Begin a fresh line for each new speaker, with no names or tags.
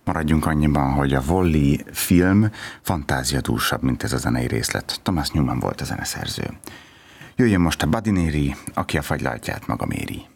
Maradjunk annyiban, hogy a Wall-E film fantáziadúsabb, mint ez a zenei részlet. Thomas Newman volt a zeneszerző. Jöjjön most a Buddy Neri, aki a fagylaltját maga méri.